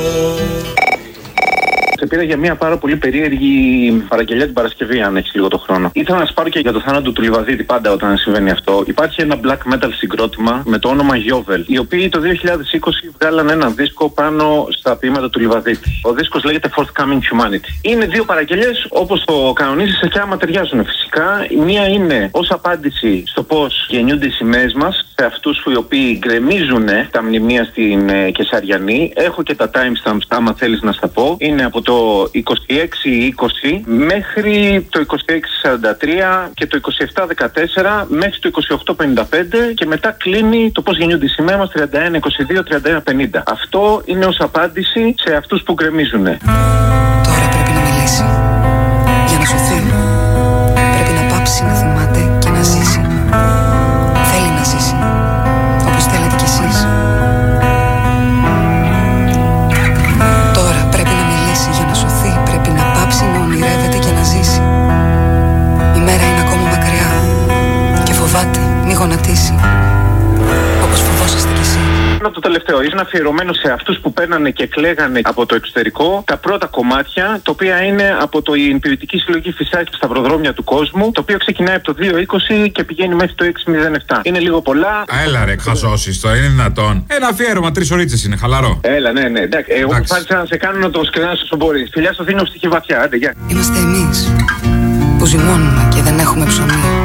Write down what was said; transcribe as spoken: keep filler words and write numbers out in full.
Σε πήρα για μια πάρα πολύ περίεργη παραγγελία την Παρασκευή, αν έχει λίγο το χρόνο. Ήθελα να σα πάρω και για το θάνατο του Λιβαδίτη, πάντα όταν συμβαίνει αυτό. Υπάρχει ένα black metal συγκρότημα με το όνομα Yovel, οι οποίοι το δύο χιλιάδες είκοσι βγάλαν ένα δίσκο πάνω στα ποίηματα του Λιβαδίτη. Ο δίσκος λέγεται Forthcoming Humanity. Είναι δύο παραγγελίες όπως το κανονίζεσαι και άμα ταιριάζουν φυσικά. Η μία είναι ως απάντηση στο πώς γεννιούνται οι σημαίες μας, σε αυτούς οι οποίοι γκρεμίζουν τα μνημεία στην ε, Κεσαριανή. Έχω και τα timestamps, άμα θέλεις να στα πω. Είναι από το το είκοσι έξι είκοσι μέχρι το είκοσι έξι σαράντα τρία και το είκοσι επτά δεκατέσσερα μέχρι το είκοσι οκτώ πενήντα πέντε και μετά κλείνει το πώς γεννιούνται οι σημαίες μας τριάντα ένα είκοσι δύο τριάντα ένα πενήντα. Αυτό είναι ως απάντηση σε αυτούς που γκρεμίζουν. Τώρα πρέπει να μιλήσει για να σωθεί. Πρέπει να πάψει να θυμάται και να ζήσει. Θέλει να ζήσει όπως θέλετε κι εσείς. Για να σωθεί πρέπει να πάψει να ονειρεύεται και να ζήσει. Η μέρα είναι ακόμα μακριά και φοβάται μη γονατίσει όπως φοβόσαστε κι εσείς. Το τελευταίο είναι αφιερωμένο σε αυτούς που παίρνανε και κλαίγανε από το εξωτερικό τα πρώτα κομμάτια, τα οποία είναι από το η ποιητική συλλογή Φυσάκη στα σταυροδρόμια του κόσμου, το οποίο ξεκινάει από το δύο είκοσι και πηγαίνει μέχρι το έξι μηδέν επτά. Είναι λίγο πολλά. Έλα ρε, χαζώσεις τώρα, είναι δυνατόν. Ένα αφιέρωμα, τρεις ωρίτσες είναι, χαλαρό. Έλα, ναι, ναι. Εντάξει, εγώ προσπάθησα να σε κάνω να το σκρινάσω όσο μπορεί. Φιλιά στο Θήνο, στοιχεί βαθιά, άντε, γεια. Είμαστε εμείς που ζυμώνουμε και δεν έχουμε ψωμί.